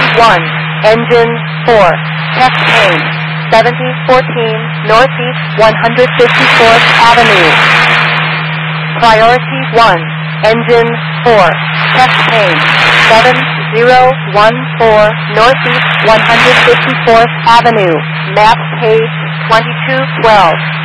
1, engine 4, check pane, 7014 Northeast 154th Avenue. Priority 1, engine 4, check pane, 7014 Northeast 154th Avenue, map page 2212.